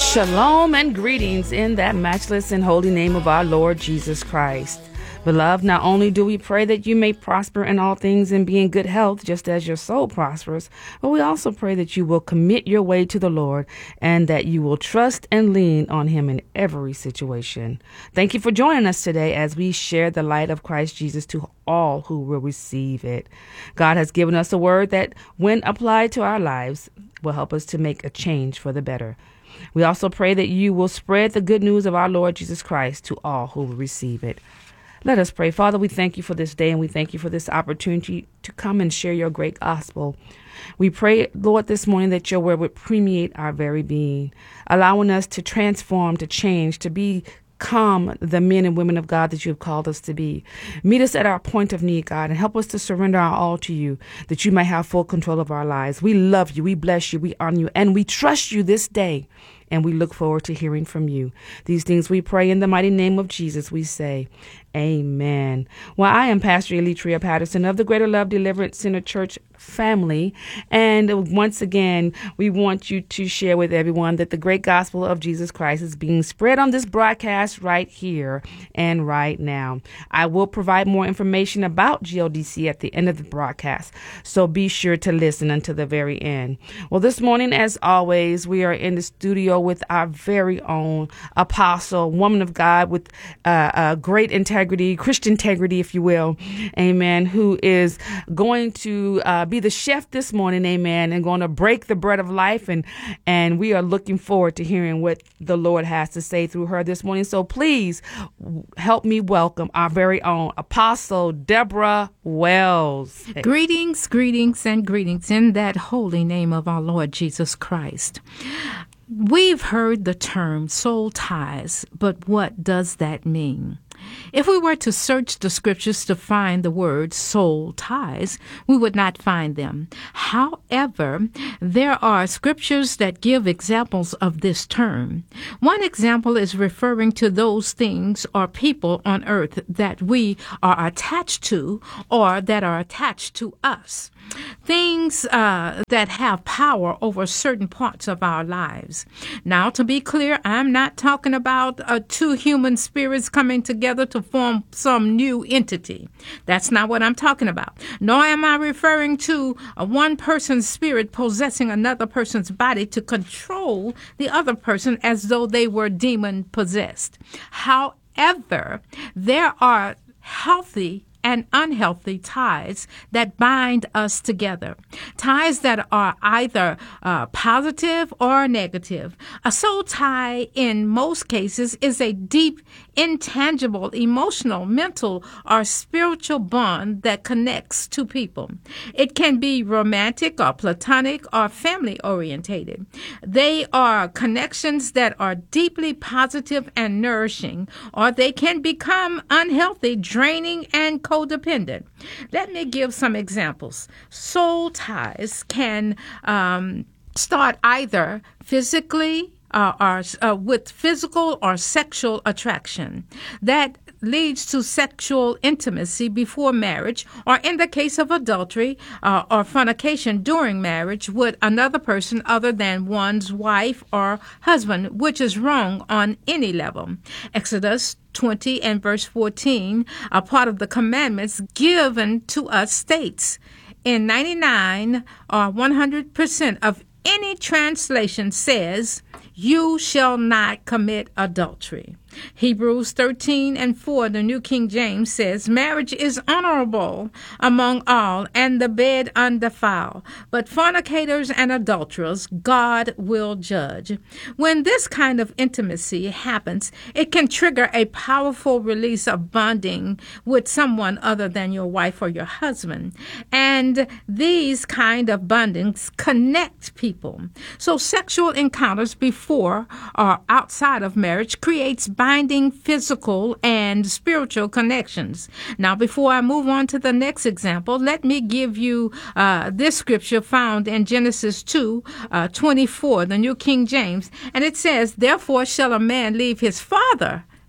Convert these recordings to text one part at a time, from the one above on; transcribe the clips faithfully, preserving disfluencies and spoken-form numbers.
Shalom and greetings in that matchless and holy name of our Lord Jesus Christ. Beloved, not only do we pray that you may prosper in all things and be in good health, just as your soul prospers, but we also pray that you will commit your way to the Lord and that you will trust and lean on him in every situation. Thank you for joining us today as we share the light of Christ Jesus to all who will receive it. God has given us a word that, when applied to our lives, will help us to make a change for the better. We also pray that you will spread the good news of our Lord Jesus Christ to all who will receive it. Let us pray. Father, we thank you for this day and we thank you for this opportunity to come and share your great gospel. We pray, Lord, this morning that your word would permeate our very being, allowing us to transform, to change, to be Come, the men and women of God that you have called us to be. Meet us at our point of need, God, and help us to surrender our all to you, that you may have full control of our lives. We love you, we bless you, we honor you, and we trust you this day, and we look forward to hearing from you. These things we pray in the mighty name of Jesus, we say, amen. Well, I am Pastor Elitria Patterson of the Greater Love Deliverance Center Church family. And once again, we want you to share with everyone that the great gospel of Jesus Christ is being spread on this broadcast right here and right now. I will provide more information about G L D C at the end of the broadcast, so be sure to listen until the very end. Well, this morning, as always, we are in the studio with our very own apostle, woman of God with uh, uh, great integrity, Christian integrity, if you will, amen, who is going to uh, be the chef this morning, amen, and going to break the bread of life. And, and we are looking forward to hearing what the Lord has to say through her this morning. So please help me welcome our very own Apostle Deborah Wells. Greetings, greetings, and greetings in that holy name of our Lord Jesus Christ. We've heard the term soul ties, but what does that mean? If we were to search the scriptures to find the word soul ties, we would not find them. However, there are scriptures that give examples of this term. One example is referring to those things or people on earth that we are attached to or that are attached to us. Things uh, that have power over certain parts of our lives. Now, to be clear, I'm not talking about uh, two human spirits coming together to form some new entity. That's not what I'm talking about. Nor am I referring to a one person's spirit possessing another person's body to control the other person as though they were demon possessed. However, there are healthy and unhealthy ties that bind us together. Ties that are either uh, positive or negative. A soul tie, in most cases, is a deep, intangible, emotional, mental, or spiritual bond that connects two people. It can be romantic or platonic or family-orientated. They are connections that are deeply positive and nourishing, or they can become unhealthy, draining, and codependent. Let me give some examples. Soul ties can um, start either physically uh, or uh, with physical or sexual attraction. That leads to sexual intimacy before marriage, or in the case of adultery uh, or fornication during marriage with another person other than one's wife or husband, which is wrong on any level. Exodus twenty and verse fourteen, a part of the commandments given to us, states, in ninety-nine or one hundred percent of any translation says, "You shall not commit adultery." Hebrews thirteen and four, the New King James says, "Marriage is honorable among all, and the bed undefiled. But fornicators and adulterers God will judge." When this kind of intimacy happens, it can trigger a powerful release of bonding with someone other than your wife or your husband. And these kind of bondings connect people. So sexual encounters before or outside of marriage creates binding physical and spiritual connections. Now, before I move on to the next example, let me give you uh, this scripture found in Genesis two, uh, twenty-four, the New King James. And it says, "Therefore shall a man leave his father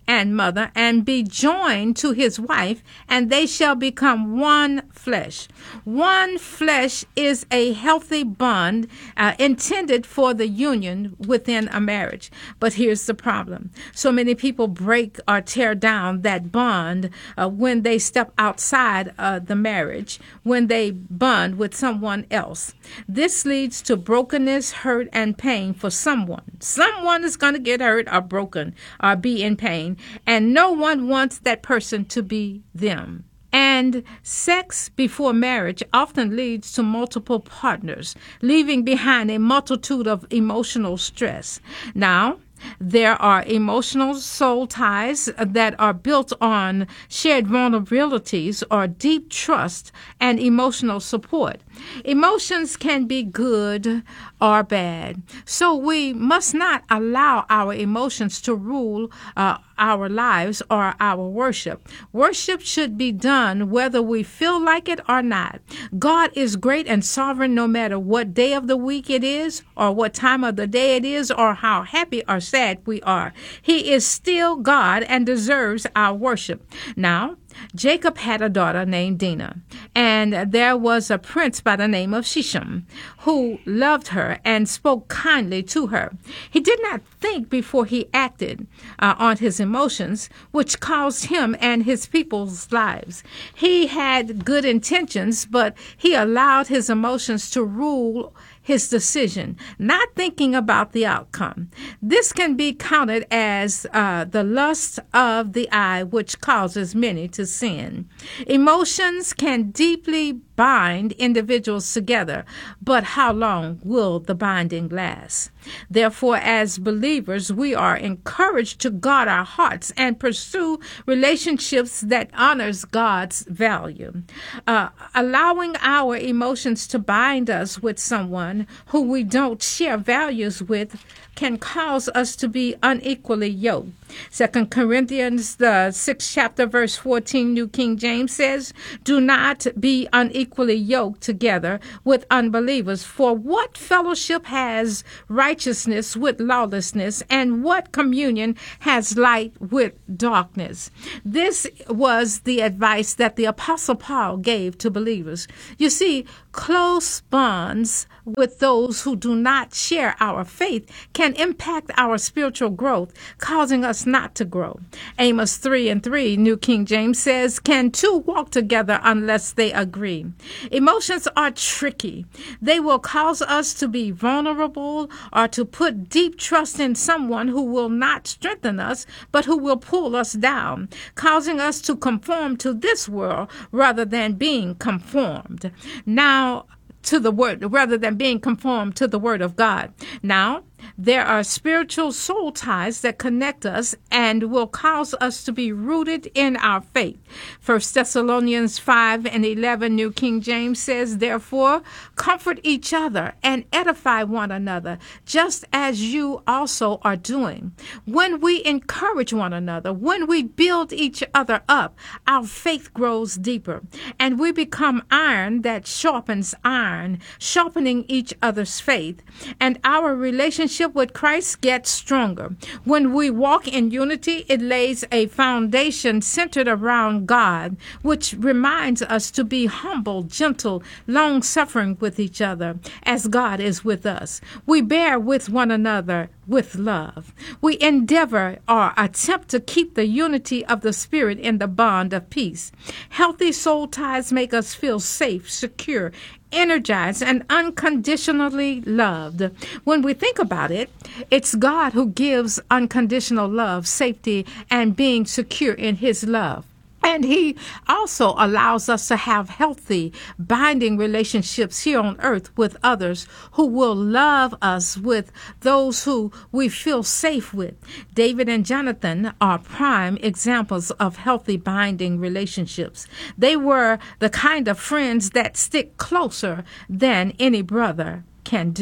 and mother, and be joined to his wife, and they shall become one flesh. One flesh is a healthy bond uh, intended for the union within a marriage. But here's the problem. So many people break or tear down that bond uh, when they step outside uh, the marriage, when they bond with someone else. This leads to brokenness, hurt, and pain for someone. Someone is going to get hurt or broken or be in pain, and no one wants that person to be them. And sex before marriage often leads to multiple partners, leaving behind a multitude of emotional stress. Now, there are emotional soul ties that are built on shared vulnerabilities or deep trust and emotional support. Emotions can be good or bad, so we must not allow our emotions to rule uh, our lives or our worship. Worship should be done whether we feel like it or not. God is great and sovereign no matter what day of the week it is, or what time of the day it is, or how happy or sad we are. He is still God and deserves our worship. Now, Jacob had a daughter named Dinah, and there was a prince by the name of Shechem who loved her and spoke kindly to her. He did not think before he acted uh, on his emotions, which caused him and his people's lives. He had good intentions, but he allowed his emotions to rule his decision, not thinking about the outcome. This can be counted as uh, the lust of the eye, which causes many to sin. Emotions can deeply bind individuals together, but how long will the binding last? Therefore, as believers, we are encouraged to guard our hearts and pursue relationships that honors God's value. Uh, allowing our emotions to bind us with someone who we don't share values with can cause us to be unequally yoked. Second Corinthians, the sixth chapter, verse fourteen, New King James says, "Do not be unequally yoked together with unbelievers. For what fellowship has righteousness with lawlessness, and what communion has light with darkness?" This was the advice that the Apostle Paul gave to believers. You see, close bonds with those who do not share our faith can impact our spiritual growth, causing us not to grow. Amos three and three, New King James says, "Can two walk together unless they agree?" Emotions are tricky. They will cause us to be vulnerable or to put deep trust in someone who will not strengthen us, but who will pull us down, causing us to conform to this world rather than being conformed. Now, to the word, rather than being conformed to the word of God. Now, there are spiritual soul ties that connect us and will cause us to be rooted in our faith. First Thessalonians five and eleven, New King James says, "Therefore, comfort each other and edify one another, just as you also are doing." When we encourage one another, when we build each other up, our faith grows deeper, and we become iron that sharpens iron, sharpening each other's faith, and our relationship with Christ gets stronger. When we walk in unity, it lays a foundation centered around God, which reminds us to be humble, gentle, long-suffering with each other, as God is with us. We bear with one another with love. We endeavor or attempt to keep the unity of the Spirit in the bond of peace. Healthy soul ties make us feel safe, secure, energized, and unconditionally loved. When we think about it, it's God who gives unconditional love, safety, and being secure in his love. And he also allows us to have healthy, binding relationships here on earth with others who will love us, with those who we feel safe with. David and Jonathan are prime examples of healthy, binding relationships. They were the kind of friends that stick closer than any brother can do.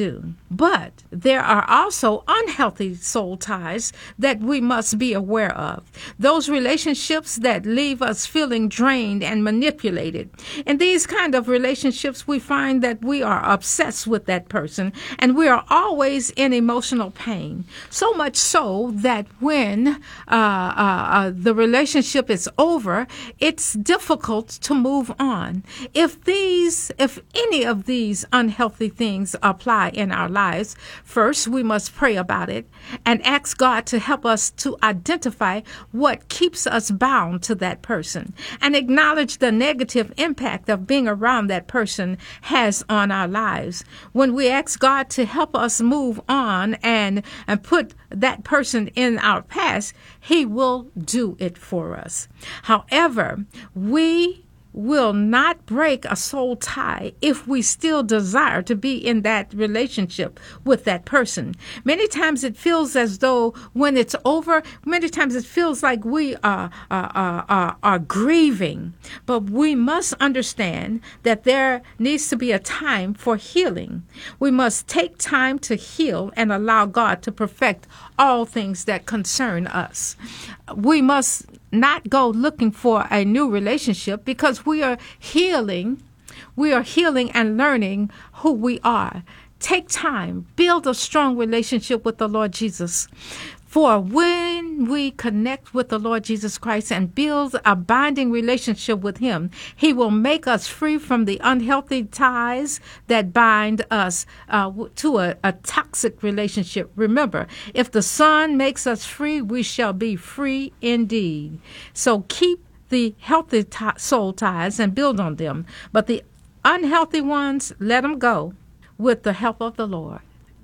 But there are also unhealthy soul ties that we must be aware of. Those relationships that leave us feeling drained and manipulated. In these kind of relationships, we find that we are obsessed with that person and we are always in emotional pain. So much so that when uh, uh, uh, the relationship is over, it's difficult to move on. If these, if any of these unhealthy things apply in our lives, first we must pray about it and ask God to help us to identify what keeps us bound to that person and acknowledge the negative impact of being around that person has on our lives. When we ask God to help us move on and, and put that person in our past, He will do it for us. However, we will not break a soul tie if we still desire to be in that relationship with that person. Many times it feels as though when it's over, many times it feels like we are, are, are, are, are grieving. But we must understand that there needs to be a time for healing. We must take time to heal and allow God to perfect all things that concern us. We must not go looking for a new relationship because we are healing. We are healing and learning who we are. Take time, build a strong relationship with the Lord Jesus. For when we connect with the Lord Jesus Christ and build a binding relationship with Him, He will make us free from the unhealthy ties that bind us uh, to a, a toxic relationship. Remember, if the Son makes us free, we shall be free indeed. So keep the healthy t- soul ties and build on them. But the unhealthy ones, let them go with the help of the Lord.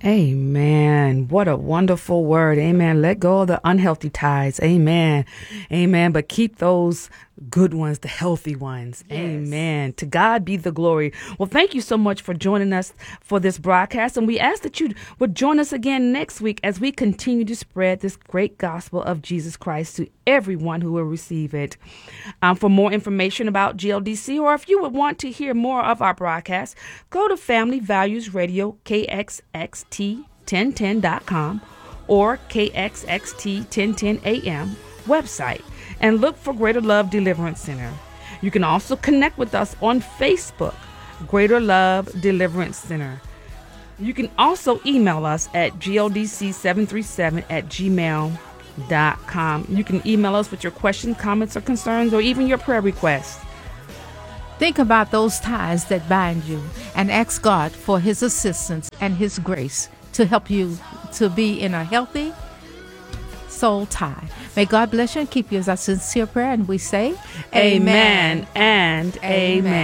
Amen. What a wonderful word. Amen. Let go of the unhealthy ties. Amen. Amen. But keep those good ones, the healthy ones. Yes. Amen. To God be the glory. Well, thank you so much for joining us for this broadcast. And we ask that you would join us again next week as we continue to spread this great gospel of Jesus Christ to everyone who will receive it. Um, for more information about G L D C, or if you would want to hear more of our broadcast, go to Family Values Radio, K X X T ten ten dot com or K X X T ten ten A M website and look for Greater Love Deliverance Center. You can also connect with us on Facebook, Greater Love Deliverance Center. You can also email us at G L D C seven three seven at gmail dot com. You can email us with your questions, comments, or concerns, or even your prayer requests. Think about those ties that bind you and ask God for His assistance and His grace to help you to be in a healthy soul tie. May God bless you and keep you as our sincere prayer. And we say, Amen, amen and amen. Amen.